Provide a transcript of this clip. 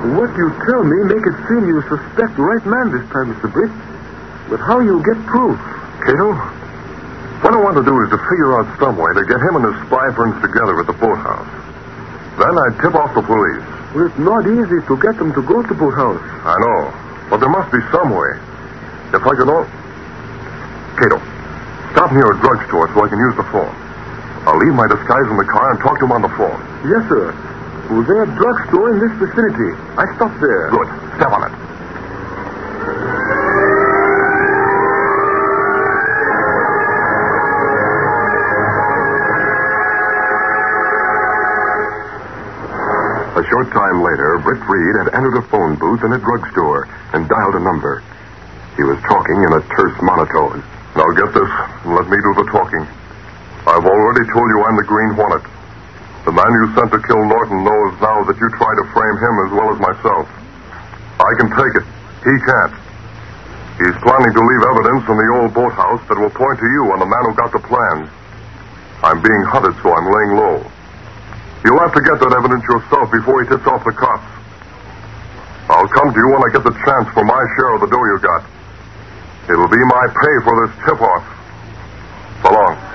What you tell me make it seem you suspect the right man this time, Mr. Britt. But how you get proof? Cato, what I want to do is to figure out some way to get him and his spy friends together at the boathouse. Then I'd tip off the police. Well, it's not easy to get them to go to the boathouse. I know, but there must be some way. If I could Cato, stop near a drugstore so I can use the phone. I'll leave my disguise in the car and talk to him on the phone. Yes, sir. Was there a drugstore in this vicinity? I stopped there. Good. Step on it. A short time later, Britt Reed had entered a phone booth in a drugstore and dialed a number. He was talking in a terse monotone. Now get this, and let me do the talking. I've already told you I'm the Green Hornet. The man you sent to kill Norton knows now that you tried to frame him as well as myself. I can take it. He can't. He's planning to leave evidence in the old boathouse that will point to you and the man who got the plans. I'm being hunted, so I'm laying low. You'll have to get that evidence yourself before he tips off the cops. I'll come to you when I get the chance for my share of the dough you got. It'll be my pay for this tip-off. So long.